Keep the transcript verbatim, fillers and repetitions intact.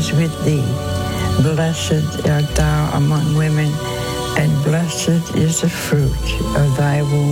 is with thee. Blessed art thou among women, and blessed is the fruit of thy womb.